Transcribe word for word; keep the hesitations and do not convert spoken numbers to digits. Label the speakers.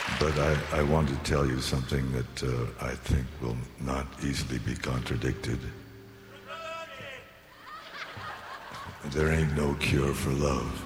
Speaker 1: But I, I want to tell you something that uh, I think will not easily be contradicted. There ain't no cure for love.